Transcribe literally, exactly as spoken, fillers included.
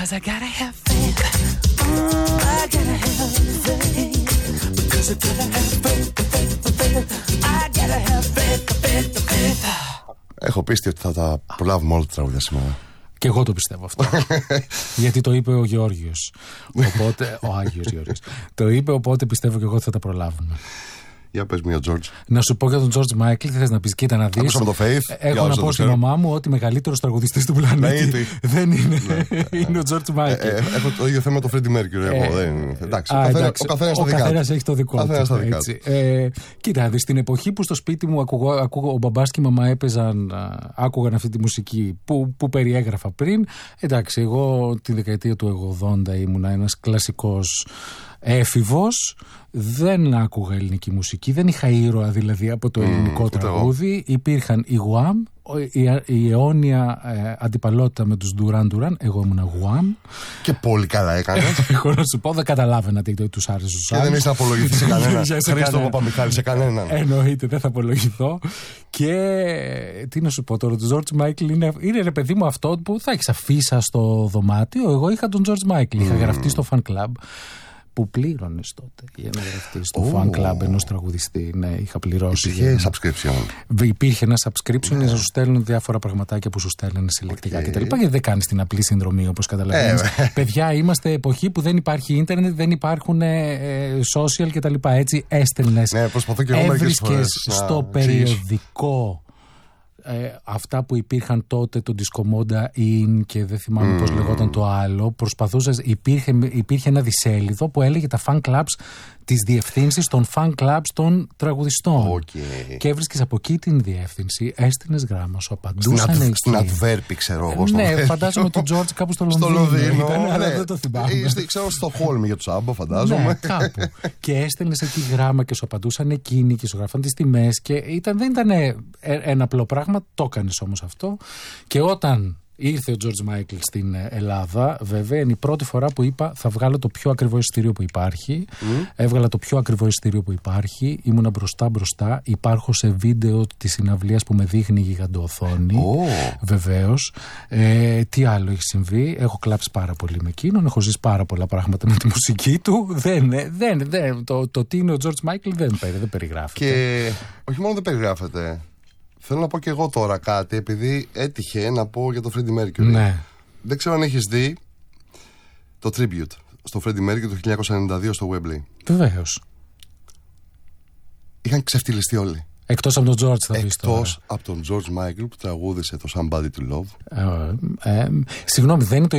Cause I gotta have faith. Mm, I gotta have faith. Because I gotta have faith, faith, faith. I gotta have faith, faith, faith. Έχω πίστη ότι θα τα προλάβουμε όλα τα τραγούδια σήμερα. Και εγώ το πιστεύω αυτό. Γιατί το είπε ο Γεώργιος. Οπότε, ο Άγιος Γεώργιος. Το είπε, οπότε πιστεύω και εγώ ότι θα τα προλάβουμε. Για πες μου, George. Να σου πω για τον George Michael, τι θες να πεις? Κοίτα να δεις. Ακούσαμε το Faith. Έχω να πω στη μαμά μου ότι μεγαλύτερος τραγουδιστής του πλανήτη δεν είναι. Είναι ο George Michael. Έχω το ίδιο θέμα με τον Freddie Mercury. Εντάξει, ο καθένας έχει το δικό του. Κοίτα, δεις, στην εποχή που στο σπίτι μου ο μπαμπάς και η μαμά έπαιζαν, άκουγαν αυτή τη μουσική που περιέγραφα πριν. Εντάξει, εγώ τη δεκαετία του ογδόντα ήμουνα ένας κλασικός έφηβος, δεν άκουγα ελληνική μουσική, δεν είχα ήρωα δηλαδή από το ελληνικό mm, τραγούδι. Υπήρχαν οι Γουάμ, η, η αιώνια ε, αντιπαλότητα με τους Duran Duran. Εγώ ήμουν Γουάμ. Και πολύ καλά έκανες. Εγώ να σου πω, δεν καταλάβαινα τι τους άρεσε στους άλλους. Και δεν είσαι απολογηθεί σε κανέναν. Χρήστο Παπαμιχάλη, σε κανέναν. Εννοείται, δεν θα απολογηθώ. Και τι να σου πω τώρα, ο George Michael είναι, είναι ρε παιδί μου αυτό που θα έχεις αφίσα στο δωμάτιο. Εγώ είχα τον George Michael, είχα mm. γραφτεί στο fan club. Που πλήρωνες τότε για να γραφτείς στο oh. fan club ενός τραγουδιστή. Ναι, είχα πληρώσει. Υπήρχε για... subscription. Υπήρχε ένα subscription yeah. για να σου στέλνουν διάφορα πραγματάκια που σου στέλνουν συλλεκτικά okay. κτλ. Γιατί δεν κάνεις την απλή συνδρομή όπως καταλαβαίνεις. Ε, Παιδιά, είμαστε εποχή που δεν υπάρχει ίντερνετ, δεν υπάρχουν ε, social κτλ. Έτσι έστελνες. Ναι, προσπαθώ και εγώ μερικές φορές στο να... περιοδικό. Ε, αυτά που υπήρχαν τότε, το Discomoda In και δεν θυμάμαι mm. πώς λεγόταν το άλλο, προσπαθούσες, υπήρχε, υπήρχε ένα δισέλιδο που έλεγε τα fan clubs, τις διευθύνσεις των fan clubs των τραγουδιστών. Okay. Και έβρισκες από εκεί την διεύθυνση, έστειλες γράμμα, σου απαντούσαν στην, εκεί. Στην Αντβέρπη, ξέρω εγώ. Ναι, φαντάζομαι τον George κάπου στο Λονδίνο. Στο Λονδίνο, ήταν, ναι. Αλλά δεν το θυμάμαι. Είστε, ξέρω, στο Χόλμη για τους Άμπα, φαντάζομαι. Ναι, κάπου. Και έστελνες εκεί γράμμα και σου απαντούσαν εκείνοι και σου γράφαν τις τιμές. Και ήταν, δεν ήταν ένα απλό πράγμα, το έκανες όμως αυτό. Και όταν ήρθε ο George Michael στην Ελλάδα, βέβαια είναι η πρώτη φορά που είπα θα βγάλω το πιο ακριβό εισιτήριο που υπάρχει. Mm. Έβγαλα το πιο ακριβό εισιτήριο που υπάρχει. Ήμουνα μπροστά μπροστά. Υπάρχω σε βίντεο της συναυλίας που με δείχνει η γιγαντοοθόνη. Oh. Βεβαίως. Ε, τι άλλο έχει συμβεί? Έχω κλάψει πάρα πολύ με εκείνον. Έχω ζήσει πάρα πολλά πράγματα με τη μουσική του. Δεν, δεν, δεν, το, το τι είναι ο George Michael δεν, δεν περιγράφεται. Και όχι μόνο δεν περιγράφεται. Θέλω να πω και εγώ τώρα κάτι, επειδή έτυχε να πω για το Freddie Mercury. Ναι. Δεν ξέρω αν έχεις δει το tribute στο Freddie Mercury το χίλια εννιακόσια ενενήντα δύο στο Wembley. Βεβαίως. Είχαν ξεφτυλιστεί όλοι. Εκτός από τον George θα πεις τώρα. Εκτός από τον George Michael που τραγούδισε το Somebody to Love. Ε, ε, συγγνώμη, δεν είναι το